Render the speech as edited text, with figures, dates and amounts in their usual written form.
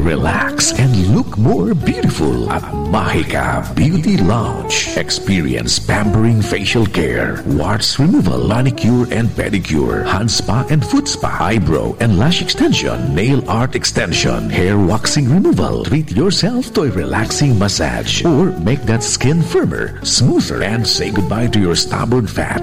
relax, and look more beautiful at Mahika Beauty Lounge. Experience pampering facial care, warts removal, manicure and pedicure, hand spa and foot spa, eyebrow and lash extension, nail art extension, hair waxing removal. Treat yourself to a relaxing massage or make that skin firmer, smoother, and say goodbye to your stubborn fat.